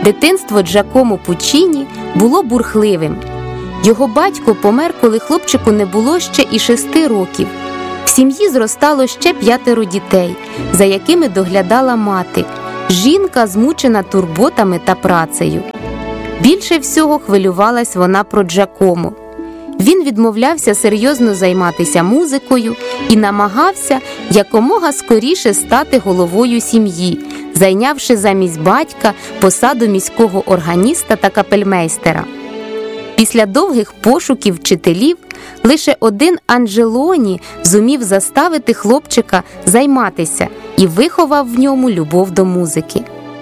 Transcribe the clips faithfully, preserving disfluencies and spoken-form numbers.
Дитинство Джакомо Пуччіні було бурхливим. Його батько помер, коли хлопчику не було ще і шести років. В сім'ї зростало ще п'ятеро дітей, за якими доглядала мати, жінка, змучена турботами та працею. Більше всього хвилювалась вона про Джакомо. Він відмовлявся серйозно займатися музикою і намагався якомога скоріше стати головою сім'ї, зайнявши замість батька посаду міського органіста та капельмейстера. Після довгих пошуків вчителів лише один Анджелоні зумів заставити хлопчика займатися і виховав в ньому любов до музики.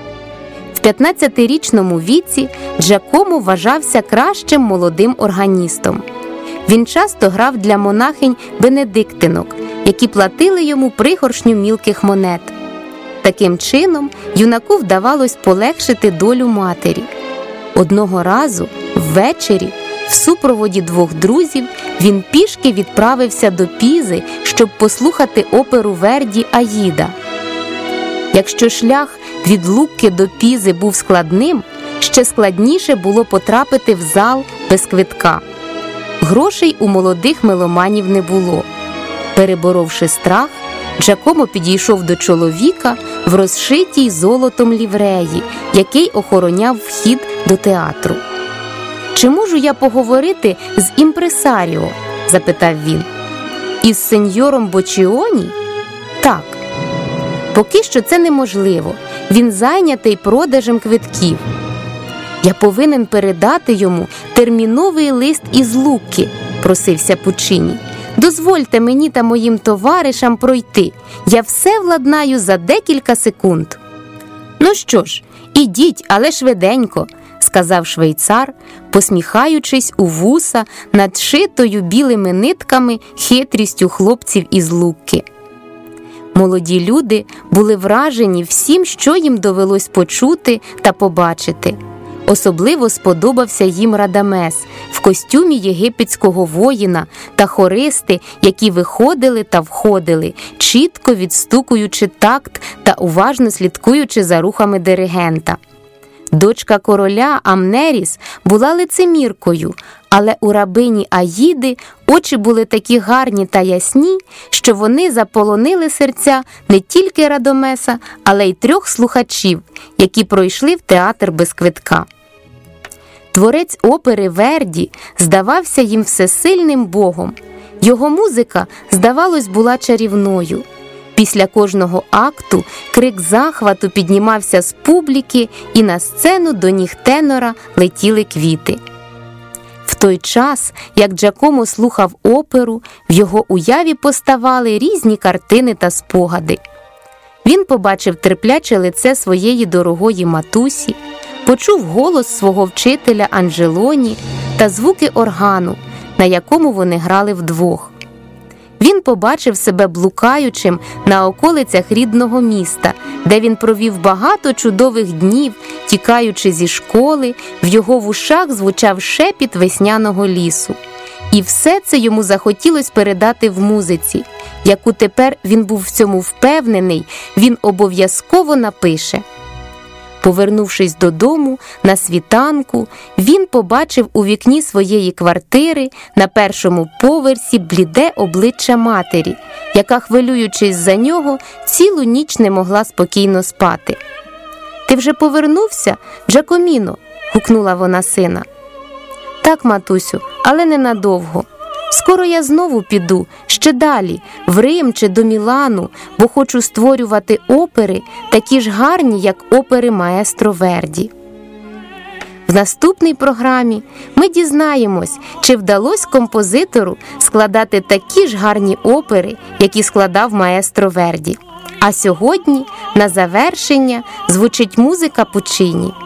В п'ятнадцятирічному віці Джакомо вважався кращим молодим органістом. Він часто грав для монахинь-бенедиктинок, які платили йому пригоршню мілких монет. Таким чином, юнаку вдавалось полегшити долю матері. Одного разу, ввечері, в супроводі двох друзів, він пішки відправився до Пізи, щоб послухати оперу Верді «Аїда». Якщо шлях від Лукки до Пізи був складним, ще складніше було потрапити в зал без квитка. Грошей у молодих меломанів не було. Переборовши страх, Джакомо підійшов до чоловіка в розшитій золотом лівреї, який охороняв вхід до театру. «Чи можу я поговорити з імпресаріо?» – запитав він. «Із сеньором Бочіоні?» «Так». «Поки що це неможливо. Він зайнятий продажем квитків». «Я повинен передати йому терміновий лист із Лукки», – просився Пуччіні. «Дозвольте мені та моїм товаришам пройти. Я все владнаю за декілька секунд». «Ну що ж, ідіть, але швиденько», – сказав швейцар, посміхаючись у вуса над шитою білими нитками хитрістю хлопців із Лукки. Молоді люди були вражені всім, що їм довелось почути та побачити. Особливо сподобався їм Радамес в костюмі єгипетського воїна та хористи, які виходили та входили, чітко відстукуючи такт та уважно слідкуючи за рухами диригента. Дочка короля Амнеріс була лицеміркою, але у рабині Аїди очі були такі гарні та ясні, що вони заполонили серця не тільки Радамеса, але й трьох слухачів, які пройшли в театр без квитка. Творець опери Верді здавався їм всесильним богом. Його музика, здавалось, була чарівною. Після кожного акту крик захвату піднімався з публіки, і на сцену до ніг тенора летіли квіти. В той час, як Джакомо слухав оперу, в його уяві поставали різні картини та спогади. Він побачив терпляче лице своєї дорогої матусі, почув голос свого вчителя Анджелоні та звуки органу, на якому вони грали вдвох. Він побачив себе блукаючим на околицях рідного міста, де він провів багато чудових днів, тікаючи зі школи, в його вушах звучав шепіт весняного лісу. І все це йому захотілось передати в музиці, яку тепер він був в цьому впевнений, він обов'язково напише. Повернувшись додому, на світанку, він побачив у вікні своєї квартири на першому поверсі бліде обличчя матері, яка, хвилюючись за нього, цілу ніч не могла спокійно спати. «Ти вже повернувся, Джакоміно?» – гукнула вона сина. «Так, матусю, але ненадовго. Скоро я знову піду, ще далі, в Рим чи до Мілану, бо хочу створювати опери, такі ж гарні, як опери маестро Верді». В наступній програмі ми дізнаємось, чи вдалося композитору складати такі ж гарні опери, які складав маестро Верді. А сьогодні, на завершення, звучить музика Пуччіні.